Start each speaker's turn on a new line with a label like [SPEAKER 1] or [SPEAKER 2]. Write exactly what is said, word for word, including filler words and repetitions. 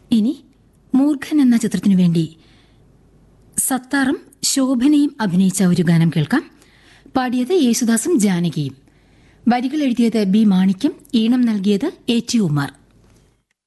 [SPEAKER 1] ഇനി മൂർഖൻ എന്ന ചിത്രത്തിനു വേണ്ടി സത്താറും ശോഭനയും അഭിനയിച്ച ഒരു ഗാനം കേൾക്കാം. പാടിയത് യേശുദാസും ജാനകിയും. വരികൾ എഴുതിയത് ബി മാണിക്യം, ഈണം നൽകിയത് എ ടി ഉമാർ.